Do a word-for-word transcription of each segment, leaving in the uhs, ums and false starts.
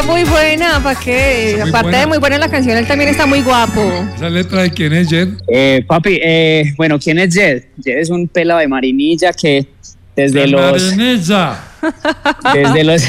Muy buena, ¿para qué? Muy Aparte buena. de muy buena la canción, él también está muy guapo. ¿Esa letra de quién es, Jed? Eh, papi, eh, bueno, ¿quién es Jed? Jed es un pelado de Marinilla que desde los... Marinilla. Desde los...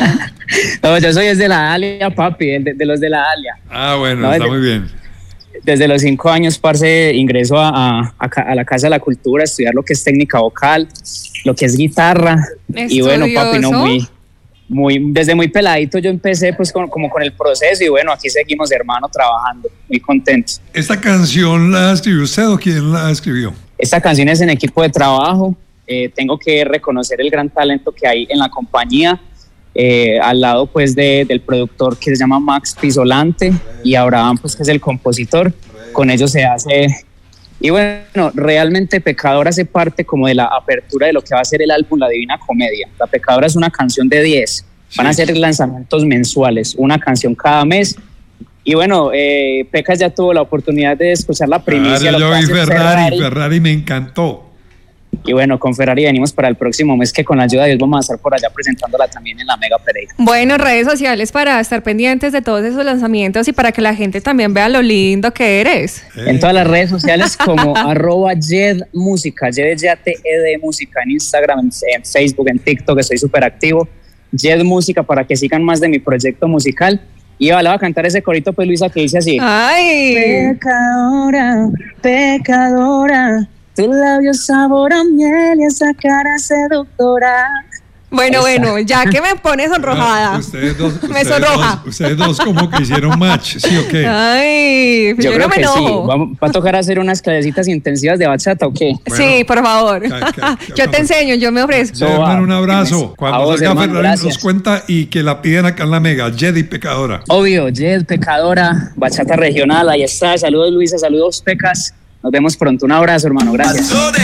No, yo soy desde la Alia, papi, de, de los de la Alia. Ah, bueno, No, está desde- muy bien. Desde los cinco años, parce, ingreso a, a, a ca- a la Casa de la Cultura a estudiar lo que es técnica vocal, lo que es guitarra. Y bueno, papi, no, Estudioso. muy, muy, desde muy peladito yo empecé pues con- como con el proceso y bueno, aquí seguimos, hermano, trabajando, muy contentos. ¿Esta canción la escribió usted o quién la escribió? Esta canción es en equipo de trabajo. Eh, tengo que reconocer el gran talento que hay en la compañía, eh, al lado pues de, del productor que se llama Max Pisolante y Abraham pues que es el compositor. Con ellos se hace... Y bueno, realmente Pecadora hace parte como de la apertura de lo que va a ser el álbum La Divina Comedia. La Pecadora es una canción de diez. Van a ser lanzamientos mensuales, una canción cada mes. Y bueno, eh, Pecas ya tuvo la oportunidad de escuchar la primicia. Claro, lo yo que vi hace Ferrari, Ferrari me encantó. Y bueno, con Ferrari venimos para el próximo mes, que con la ayuda de Dios vamos a estar por allá presentándola también en la Mega Pereira. Bueno, redes sociales para estar pendientes de todos esos lanzamientos y para que la gente también vea lo lindo que eres. Eh, En todas las redes sociales como arroba Jed Música, Jed es J T E D Música, en Instagram, en, en Facebook, en TikTok, estoy súper activo. Jed Música para que sigan más de mi proyecto musical. Y vale, va a cantar ese corito, pues Luisa, que dice así. Ay, Pecadora, pecadora, tus labios sabor a miel y esa cara seductora. bueno, bueno, ya que me pones sonrojada. Ustedes dos, Me ustedes sonroja. dos, ustedes dos como que hicieron match, ¿sí o qué? Ay, yo, Yo, creo no me que sí. enojo. Vamos, ¿va a tocar hacer unas clasecitas intensivas de bachata o qué? Bueno. Sí, por favor. Ca- ca- Yo te enseño, yo me ofrezco. Jed, hermano, un abrazo. A Cuando vos, salga hermano, Ferrari nos gracias. cuenta y que la piden acá en la Mega, Jed y Pecadora. Obvio, Jed, Pecadora, bachata regional, ahí está. Saludos Luisa, saludos Pecas. Nos vemos pronto. Un abrazo, hermano. Gracias.